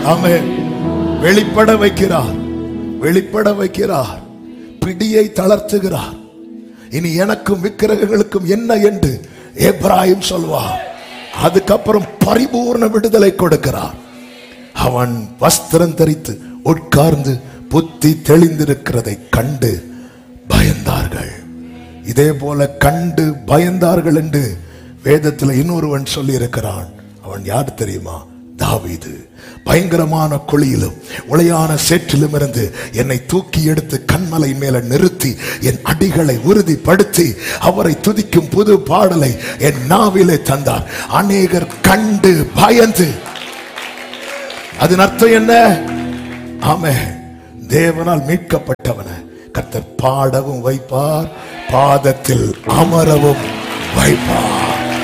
ஆமென். வெளிப்பட வைக்கிறார், வெளிப்பட வைக்கிறார், பிடியை தளர்த்துகிறார். இனி எனக்கும் விக்கிரகங்களுக்கும் என்ன என்று எப்ராயிம் சொல்வார். அதுக்கப்புறம் பரிபூர்ண விடுதலை கொடுக்கிறார். அவன் வஸ்திரம் தரித்து உட்கார்ந்து புத்தி தெளிந்திருக்கிறதை கண்டு பயந்தார்கள். இதே போல கண்டு பயந்தார்கள் என்று வேதத்தில் இன்னொருவன் சொல்லி இருக்கிறான். அவன் யார் தெரியுமா? தாவீது. பயங்கரமான குழியிலும் உளையான சேற்றிலும் இருந்து என்னை தூக்கி எடுத்து கண்மலை மேல நிறுத்தி என் அடிகளை உறுதிப்படுத்தி அவரை துதிக்கும் புது பாடலை என் நாவிலே தந்தார். அநேகர் கண்டு பயந்து. அதன் அர்த்தம் என்ன? ஆமென். தேவனால் மீட்கப்பட்டவனை கர்த்தர் பாடவும் வைப்பார், பாதத்தில் அமரவும் வைப்பார்.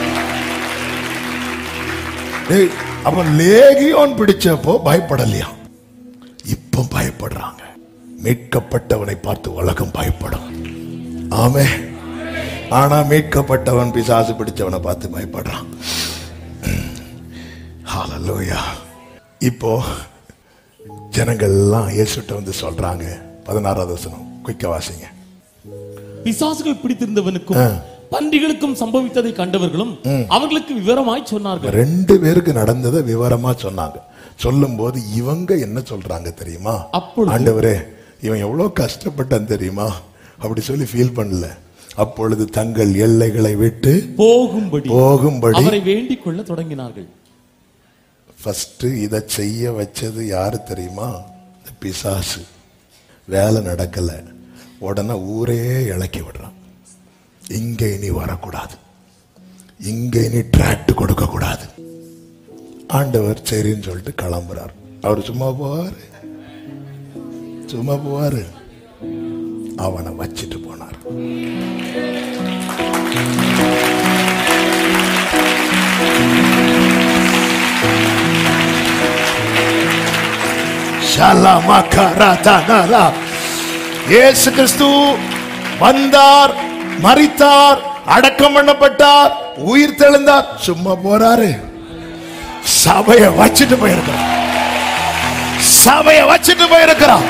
அவன் லேகியோன் பிடிச்சப்போ பயப்படலையா? இப்ப பயப்படுறாங்க. மீட்கப்பட்டவனை பார்த்து உலகம் பயப்படும். ஆமென். ஆனா மீட்கப்பட்டவன் பிசாசு பிடிச்சவனை பார்த்து பயப்படுறான். ஹல்லேலூயா. இப்போ ஜனங்கள் எல்லாம் இயேசுட்ட வந்து சொல்றாங்க. 16வது வசனம் குயிக்கா வாசிங்க. பிசாசுகள் பிடித்திருந்தவனுக்கும் பன்றிகளுக்கும் சம்பவித்ததை கண்டவர்களும் அவர்களுக்கு விவரமாய் சொன்னார்கள். 2 பேருக்கு நடந்ததை விவரமா சொன்னாங்க. சொல்லும் போது இவங்க என்ன சொல்றாங்க தெரியுமா? ஆண்டவரே, இவன் எவ்வளவு கஷ்டப்பட்டான் தெரியுமா? அப்படி சொல்லி ஃபீல் பண்ணல. அப்பொழுது தங்கள் எல்லைகளை விட்டு போகும்படி அவரை வேண்டிக் கொள்ள தொடங்கினார்கள். ஃபர்ஸ்ட் இதை செய்ய வச்சது யாரு தெரியுமா? பிசாசு. வேலை நடக்கல, உடனே ஊரே இழக்கி விடுறான். இங்க இனி வரக்கூடாது, இங்க இனி டிராக்ட் கொடுக்க கூடாது. ஆண்டவர் சரின்னு சொல்லிட்டு கிளம்புறார். அவர் சும்மா போவாரு, அவனை வச்சிட்டு போனார். இயேசு கிறிஸ்து வந்தார், மரித்தார், அடக்கம் பண்ணப்பட்டார், உயிர் தெழுந்தார். சும்மா போறாரு? சபையை வச்சிட்டு போயிருக்கிறார். சபையை வச்சிட்டு போயிருக்கிறார்.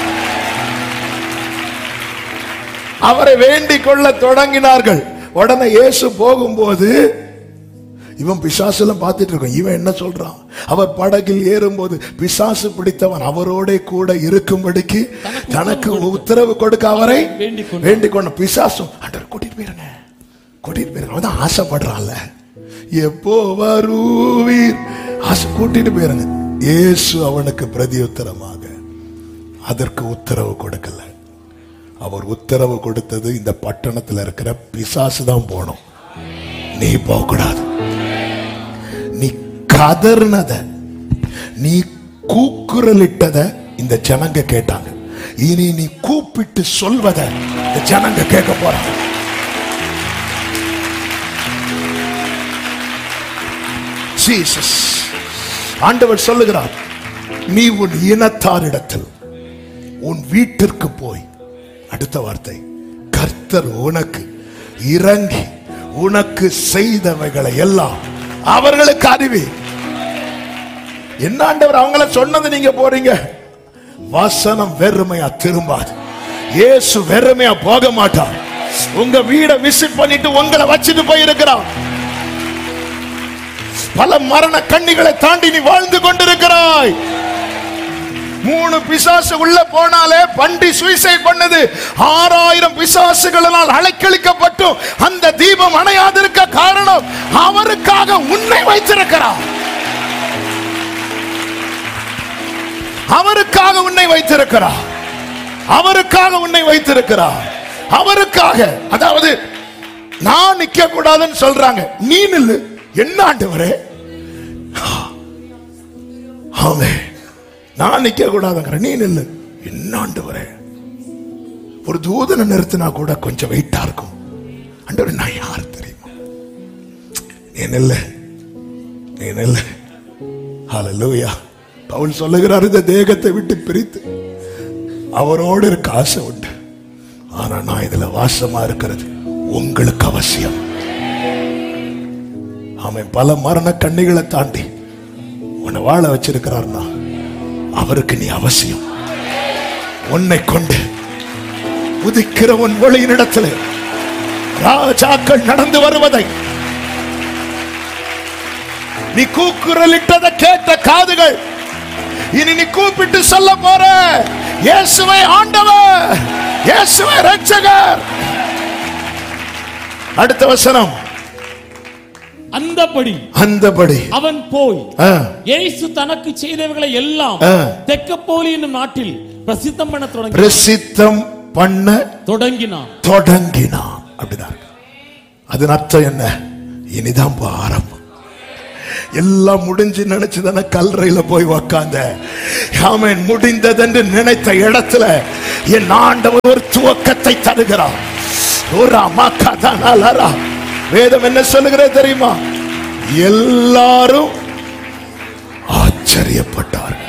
அவரை வேண்டிக் கொள்ள தொடங்கினார்கள். உடனே இயேசு போகும்போது இவன் பிசாசு எல்லாம் பார்த்துட்டு இருக்கான். இவன் என்ன சொல்றான்? அவர் படகில் ஏறும்போது பிசாசு பிடித்தவன் அவரோட கூட இருக்கும்படிக்கு தனக்கு உத்தரவு கொடுக்க அவரை வேண்டிக் கொண்ட. பிசாசும் ஆண்டவர் கூட்டிட்டு போயிருங்க, கூட்டிட்டு போயிருங்க. அவன் தான் ஆசைப்படுறான்ல, எப்போ வருவீர், ஆசை, கூட்டிட்டு போயிருங்க. இயேசு அவனுக்கு பிரதி உத்தரமாக அதற்கு உத்தரவு கொடுக்கல. அவர் உத்தரவு கொடுத்தது, இந்த பட்டணத்தில் இருக்கிற பிசாசு தான் போகணும், நீ போக கூடாது. நீ கதர்னத, நீ கூக்குரலிட்டத இந்த ஜனங்க கேட்டாங்க. இனி நீ கூப்பிட்டு சொல்வத இந்த ஜனங்க கேட்க போறாங்க. ஜீசஸ் ஆண்டவர் சொல்லுகிறார், நீ உன் இனத்தாரிடத்தில் உன் வீட்டிற்கு போய், அடுத்த வார்த்தை, கர்த்தர் உனக்கு இறங்கி உனக்கு செய்தவைகளை எல்லாம் அவர்களுக்கு அறிவி. என்ன ஆண்டவர் அவங்கள சொன்னது நீங்க போறீங்க? வசனம் வெறுமையா திரும்பாது. இயேசு வெறுமையா போக மாட்டார். உங்க வீட விசிட் பண்ணிட்டு உங்களை வச்சுட்டு போயிருக்கிறார். பல மரண கண்ணிகளை தாண்டி நீ வாழ்ந்து கொண்டிருக்கிறாய். 3 பிசாசு உள்ள போனாலே பண்டி சூசைட் பண்ணது. 6000 பிசாசுகளால் அலைக்கழிக்கப்பட்டும் அந்த தீபம் அணையாதிருக்க காரணம் அவருக்காக உன்னை வைத்திருக்கிறார். அவருக்காக உன்னை வைத்திருக்கிறார். அவருக்காக உன்னை வைத்திருக்கிறார். அவருக்காக. அதாவது நான் நிக்க கூடாதுன்னு சொல்றாங்க, நீ நில்லு. என்ன ஆண்டவரே? ஆமென். நான் நிக்க கூடாதுங்கிற, நீ நில்லு. என்ன ஆண்டவரே? ஒரு தூதனை நிறுத்தினா கூட கொஞ்சம் வெயிட்டா இருக்கும். ஆண்டவரே, நான் யாரு தெரியுமா? நீ நில்லு, நீ நில்லு. ஹல்லேலூயா. பவுல் சொல்லுகிறார், இந்த தேகத்தை விட்டு பிரித்து அவரோடு இருக்க ஆசை உண்டு, ஆனா நான் இதுல வாசமா இருக்கிறது உங்களுக்கு அவசியம். அவன் பல மரண கண்ணிகளை தாண்டி உன்னை வாழ வச்சிருக்கிறார்னா அவருக்கு நீ அவசியம். உன்னை கொண்டு உதிக்கிற உன் ஒளியின் இடத்துல ராஜாக்கள் நடந்து வருவதை, நீ கூக்குரலிட்டதை கேட்ட காதுகள் இனி நீ கூப்பிட்டு சொல்ல போற, இயேசுவை ஆண்டவர், இயேசுவை இரட்சகர். அடுத்த வசனம், அந்தபடி அவன் போய் இயேசு தனக்கு செய்தவைகளை எல்லாம் தெக்கப்போலி என்னும் நாட்டில் பிரசித்தம் பண்ண தொடங்கினான். அப்படிதான். அதன் அர்த்தம் என்ன? இனிதான் ஆரம்பம். எல்லாம் முடிஞ்சு நினைச்சுதான கல்லறையில போய் உக்காந்த. ஆமென். முடிந்ததென்று நினைத்த இடத்துல என் ஆண்டவர் ஒரு துவக்கத்தை தருகிறார். வேதம் என்ன சொல்லுகிறது தெரியுமா? எல்லாரும் ஆச்சரியப்பட்டார்.